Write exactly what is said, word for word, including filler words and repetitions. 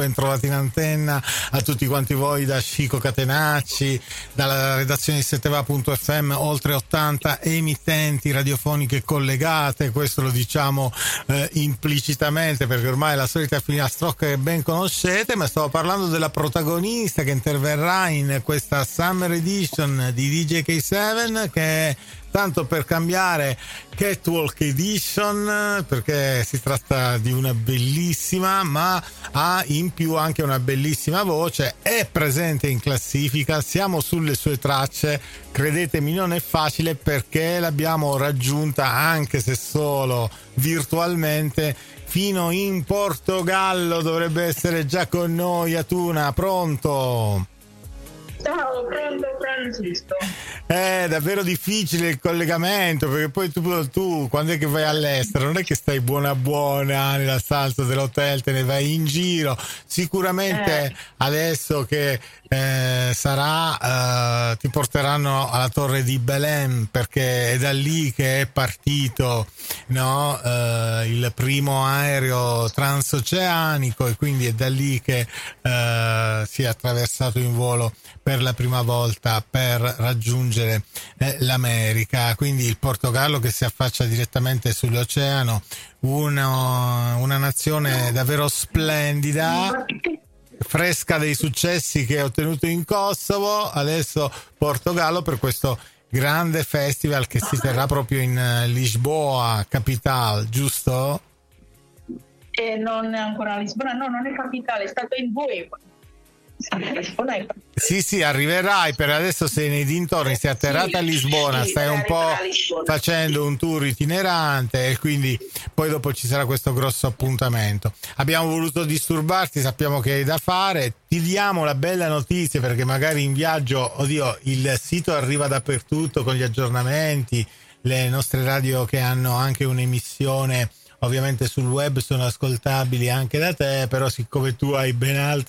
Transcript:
Bentrovati in antenna a tutti quanti voi da Chico Catenacci, dalla redazione di setteva punto effe emme, oltre ottanta emittenti radiofoniche collegate. Questo lo diciamo eh, implicitamente perché ormai è la solita filastrocca che ben conoscete, ma stavo parlando della protagonista che interverrà in questa Summer Edition di D J K sette, che è, tanto per cambiare, Catwalk Edition, perché si tratta di una bellissima, ma ha in più anche una bellissima voce, è presente in classifica, siamo sulle sue tracce, credetemi non è facile perché l'abbiamo raggiunta, anche se solo virtualmente, fino in Portogallo. Dovrebbe essere già con noi Atuna, pronto? Ciao, pronto Francisco. È davvero difficile il collegamento, perché poi tu, tu quando è che vai all'estero non è che stai buona buona nella stanza dell'hotel, te ne vai in giro. Sicuramente eh. adesso che eh, sarà eh, ti porteranno alla torre di Belém, perché è da lì che è partito, no, eh, il primo aereo transoceanico, e quindi è da lì che eh, si è attraversato in volo per la prima volta per raggiungere eh, l'America. Quindi il Portogallo che si affaccia direttamente sull'oceano, uno, una nazione davvero splendida, fresca dei successi che ha ottenuto in Kosovo. Adesso Portogallo per questo grande festival che si terrà proprio in Lisboa, capitale, giusto? E non è ancora a Lisbona, no, non è capitale, è stato in due. Sì, sì, arriverai. Per adesso sei nei dintorni, sei atterrata a Lisbona, stai un po' facendo un tour itinerante e quindi poi dopo ci sarà questo grosso appuntamento. Abbiamo voluto disturbarti, sappiamo che hai da fare, ti diamo la bella notizia perché magari in viaggio, oddio, il sito arriva dappertutto con gli aggiornamenti, le nostre radio che hanno anche un'emissione ovviamente sul web sono ascoltabili anche da te, però siccome tu hai ben altro